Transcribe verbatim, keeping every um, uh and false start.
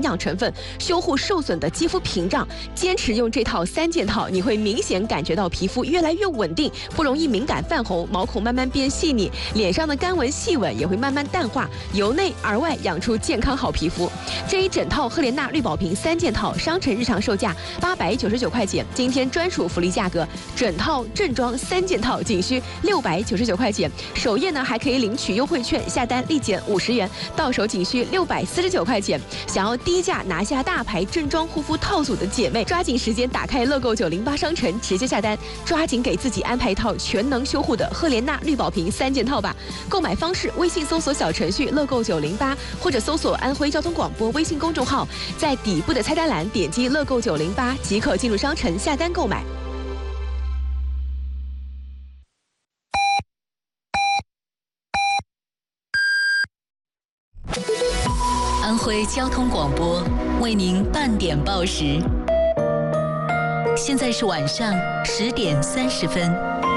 养成分，修护受损的肌肤屏障。坚持用这套三件套，你会明显感觉到皮肤越来越稳定，不容易敏感泛红，毛孔慢慢变细腻，脸上的干纹细纹也会慢慢淡化，由内而外养出健康好皮肤。这一整套赫莲娜绿宝瓶三件套，商城日常售价八百九十九块钱，今天专属福利价格，整套正装三件套仅需六百九十九块钱。首页呢还可以领取优惠券，下单立减五十元，到手仅需六百四十九块钱。想要低价拿下大牌正装护肤套组的姐妹，抓紧时间打开乐购九零八商城直接下单，抓紧给自己安排一套全能修护的赫莲娜绿宝瓶三件套吧。购买方式：微信搜索小程序乐购九零八，或者搜索安徽交通广播微信公众号，在底部的菜单栏点击乐购九零八即可进入商城下单购买。 安徽交通广播为您半点报时，现在是晚上十点三十分。